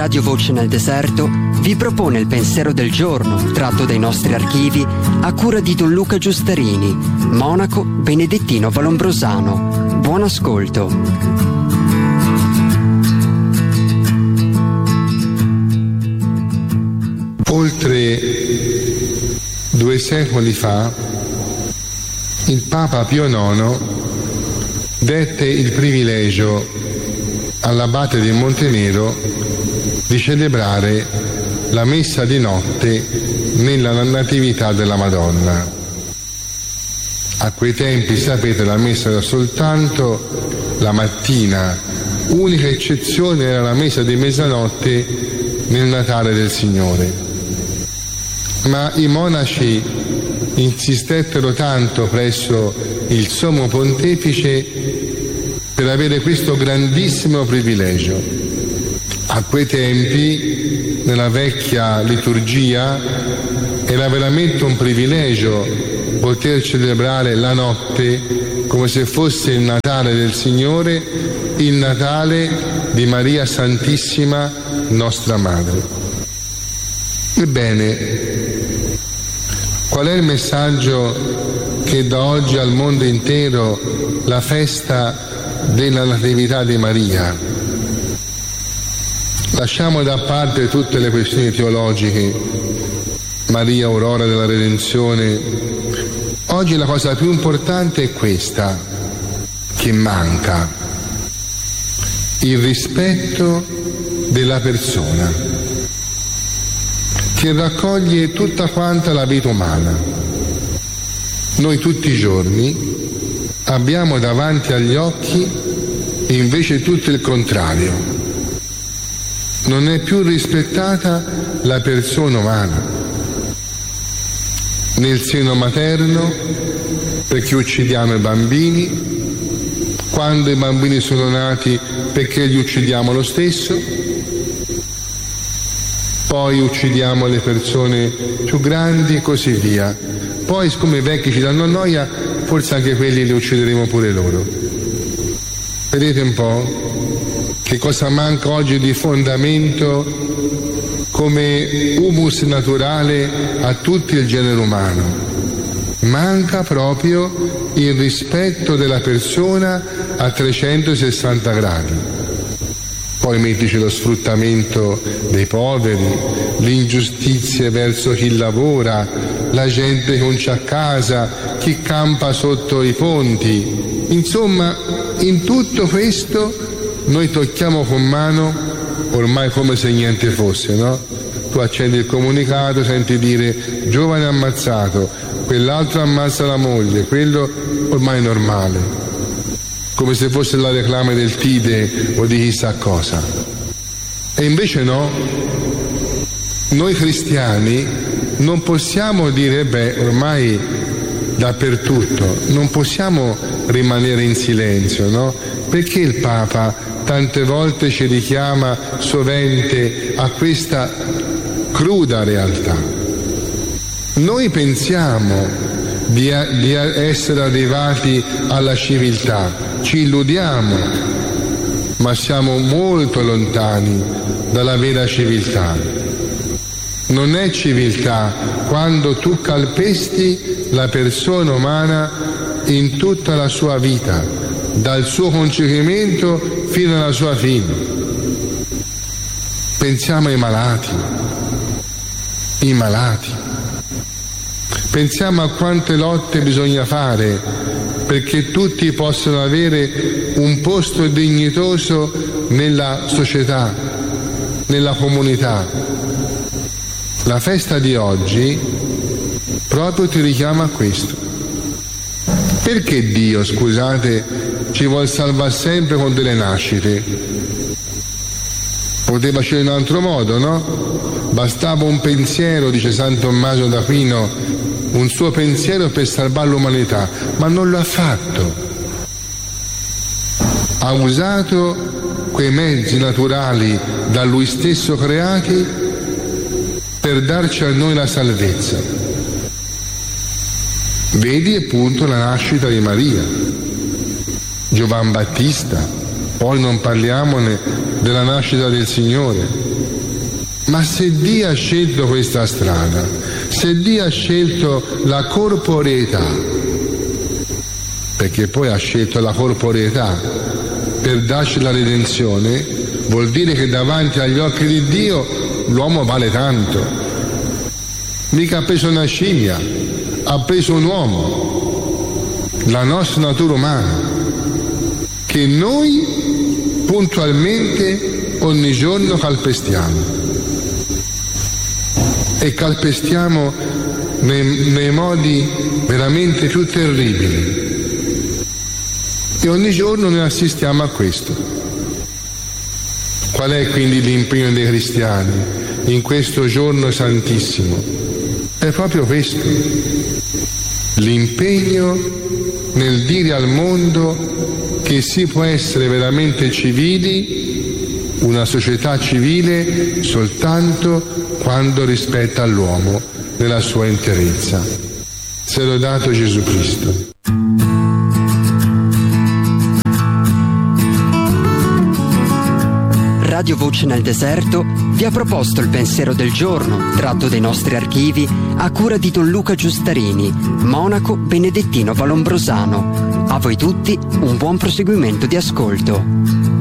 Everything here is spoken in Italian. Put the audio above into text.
Radio Voce nel Deserto vi propone il pensiero del giorno, tratto dai nostri archivi, a cura di Don Luca Giustarini, monaco benedettino valombrosano. Buon ascolto. Oltre 2 secoli fa, il Papa Pio IX dette il privilegio all'abate di Montenero di celebrare la messa di notte nella Natività della Madonna. A quei tempi, sapete, la messa era soltanto la mattina, unica eccezione era la messa di mezzanotte nel Natale del Signore. Ma i monaci insistettero tanto presso il Sommo Pontefice per avere questo grandissimo privilegio. A quei tempi, nella vecchia liturgia, era veramente un privilegio poter celebrare la notte come se fosse il Natale del Signore, il Natale di Maria Santissima, nostra Madre. Ebbene, qual è il messaggio che da oggi al mondo intero la festa della Natività di Maria? Lasciamo da parte tutte le questioni teologiche, Maria aurora della redenzione. Oggi la cosa più importante è questa, che manca: il rispetto della persona, che raccoglie tutta quanta la vita umana. Noi tutti i giorni abbiamo davanti agli occhi invece tutto il contrario. Non è più rispettata la persona umana. Nel seno materno, perché uccidiamo i bambini, quando i bambini sono nati, perché li uccidiamo lo stesso, poi uccidiamo le persone più grandi e così via. Poi, siccome i vecchi ci danno noia, forse anche quelli li uccideremo pure loro. Vedete un po' che cosa manca oggi di fondamento come humus naturale a tutto il genere umano. Manca proprio il rispetto della persona a 360 gradi. Poi mettici lo sfruttamento dei poveri, le ingiustizie verso chi lavora, la gente che non c'ha casa, chi campa sotto i ponti. Insomma, in tutto questo noi tocchiamo con mano, ormai come se niente fosse, no? Tu accendi il comunicato, senti dire giovane ammazzato, quell'altro ammazza la moglie, quello ormai è normale, come se fosse la reclama del TIDE o di chissà cosa. E invece no, noi cristiani non possiamo dire ormai dappertutto, non possiamo rimanere in silenzio, no? Perché il Papa tante volte ci richiama sovente a questa cruda realtà? Noi pensiamo di essere arrivati alla civiltà, ci illudiamo, ma siamo molto lontani dalla vera civiltà. Non è civiltà quando tu calpesti la persona umana in tutta la sua vita, dal suo concepimento fino alla sua fine. Pensiamo ai malati. Pensiamo a quante lotte bisogna fare perché tutti possano avere un posto dignitoso nella società, nella comunità. La festa di oggi proprio ti richiama a questo. Perché Dio, scusate, ci vuol salvare sempre con delle nascite? Poteva scegliere in un altro modo, no? Bastava un pensiero, dice San Tommaso d'Aquino, un suo pensiero per salvare l'umanità, ma non lo ha fatto. Ha usato quei mezzi naturali da lui stesso creati per darci a noi la salvezza. Vedi appunto la nascita di Maria, Giovan Battista, poi non parliamone della nascita del Signore. Ma se Dio ha scelto questa strada, se Dio ha scelto la corporeità, perché poi ha scelto la corporeità per darci la redenzione, vuol dire che davanti agli occhi di Dio l'uomo vale tanto. Mica ha preso una scimmia, ha preso un uomo, la nostra natura umana, che noi puntualmente ogni giorno calpestiamo. E calpestiamo nei modi veramente più terribili. E ogni giorno noi assistiamo a questo. Qual è quindi l'impegno dei cristiani in questo giorno santissimo? È proprio questo. L'impegno nel dire al mondo che si può essere veramente civili, una società civile, soltanto quando rispetta l'uomo nella sua interezza. Sia lodato Gesù Cristo. Radio Voce nel Deserto vi ha proposto il pensiero del giorno, tratto dai nostri archivi, a cura di Don Luca Giustarini, monaco benedettino valombrosano. A voi tutti un buon proseguimento di ascolto.